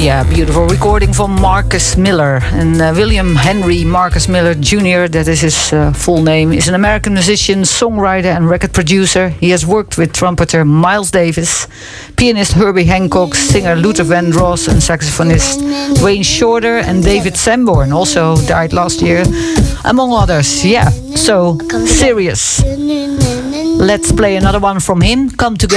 Yeah, beautiful recording from Marcus Miller. And William Henry Marcus Miller Jr., that is his full name, is an American musician, songwriter and record producer. He has worked with trumpeter Miles Davis, pianist Herbie Hancock, singer Luther Vandross, and saxophonist Wayne Shorter, and David Sanborn, also died last year, among others. Yeah, so serious. Let's play another one from him, Come Together.